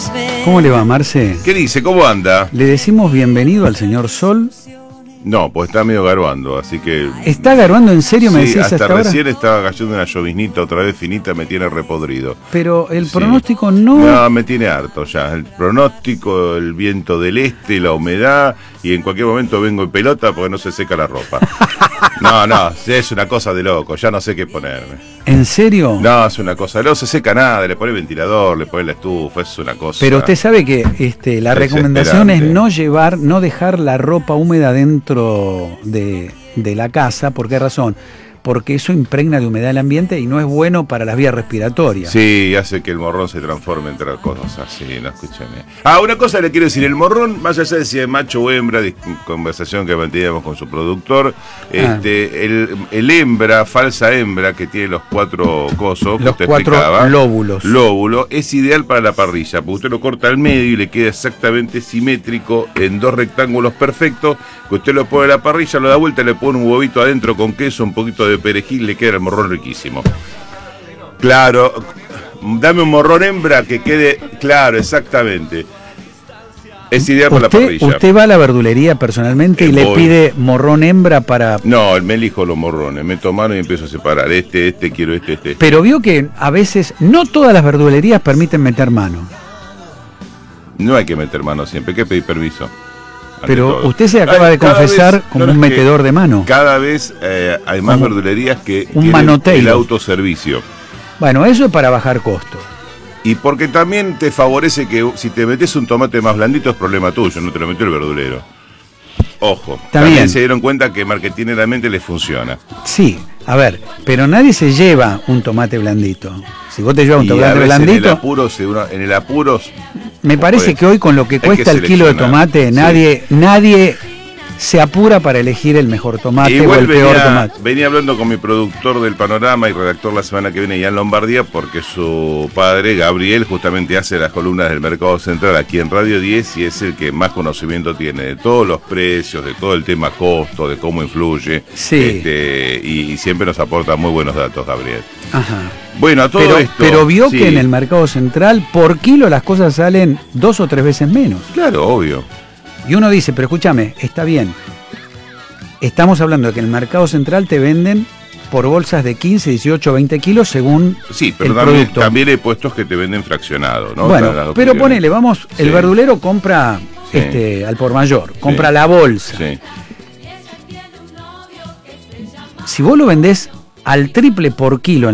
¿Cómo le va, Marce? ¿Qué dice? ¿Cómo anda? ¿Le decimos bienvenido al señor Sol? No, pues está medio garuando, así que... ¿Está garuando en serio, me sí, decís hasta ahora? recién estaba cayendo una lloviznita otra vez finita, me tiene repodrido. Pero el Sí. pronóstico no... No, me tiene harto ya. El pronóstico, el viento del este, la humedad, y en cualquier momento vengo en pelota porque no se seca la ropa. No, es una cosa de loco, ya no sé qué ponerme. ¿En serio? No, es una cosa, no se seca nada, le pone ventilador, le pone la estufa, es una cosa... Pero usted sabe que la recomendación es Desesperante. no dejar la ropa húmeda dentro de la casa. ¿Por qué razón? Porque eso impregna de humedad el ambiente y no es bueno para las vías respiratorias. Sí, hace que el morrón se transforme en otras cosas así, no escúchame. Una cosa le quiero decir, el morrón, más allá de si es macho o hembra, conversación que manteníamos con su productor, el hembra, falsa hembra, que tiene los 4 cosos, que Los usted 4 explicaba, lóbulo, es ideal para la parrilla, porque usted lo corta al medio y le queda exactamente simétrico en 2 rectángulos perfectos, que usted lo pone a la parrilla, lo da vuelta, le pone un huevito adentro con queso, un poquito de perejil, le queda el morrón riquísimo. Claro, dame un morrón hembra que quede claro, exactamente. Es ideal para la parrilla. ¿Usted va a la verdulería personalmente y le pide morrón hembra para...? No, me elijo los morrones, meto mano y empiezo a separar. Quiero este. Pero vio que a veces no todas las verdulerías permiten meter mano. No hay que meter mano siempre, hay que pedir permiso. Pero usted se acaba de confesar como un metedor de mano. Cada vez hay más verdulerías que tienen el autoservicio. Bueno, eso es para bajar costos. Y porque también te favorece que si te metes un tomate más blandito es problema tuyo, no te lo metió el verdulero. Ojo, también se dieron cuenta que marketineramente les funciona. Sí, a ver, pero nadie se lleva un tomate blandito. Si vos te llevas un tomate blandito... En el apuro me parece que hoy con lo que cuesta el kilo de tomate, nadie se apura para elegir el mejor tomate o el peor tomate. Venía hablando con mi productor del Panorama y redactor la semana que viene ya en Lombardía, porque su padre, Gabriel, justamente hace las columnas del Mercado Central aquí en Radio 10 y es el que más conocimiento tiene de todos los precios, de todo el tema costo, de cómo influye. Sí. Y siempre nos aporta muy buenos datos, Gabriel. Ajá. Bueno, todo esto... Pero vio que en el Mercado Central, por kilo las cosas salen 2 o 3 veces menos. Claro, obvio. Y uno dice, pero escúchame, está bien. Estamos hablando de que en el Mercado Central te venden por bolsas de 15, 18, 20 kilos según pero el producto. También hay puestos que te venden fraccionado, ¿no? Bueno, pero ponele, el verdulero compra al por mayor, compra la bolsa. Sí. Si vos lo vendés al triple por kilo